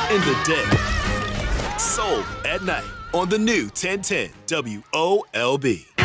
in the day, soul at night on the new 1010 WOLB.